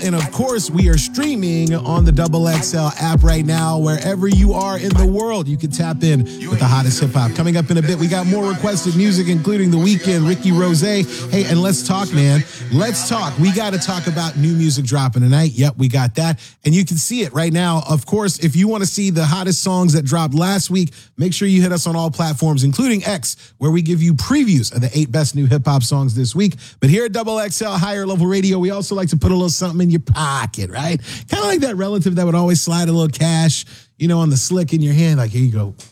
And of course, we are streaming on the Double XL app right now. Wherever you are in the world, you can tap in with the hottest hip hop. Coming up in a bit, we got more requested music, including The Weeknd, Ricky Rose. Hey, and let's talk, man. Let's talk. We got to talk about new music dropping tonight. Yep, we got that. And you can see it right now. Of course, if you want to see the hottest songs that dropped last week, make sure you hit us on all platforms, including X, where we give you previews of the 8 best new hip hop songs this week. But here at Double XL Higher Level Radio, we also like to put a little something in your pocket, right? Kind of like that relative that would always slide a little cash, on the slick in your hand. Like, here you go.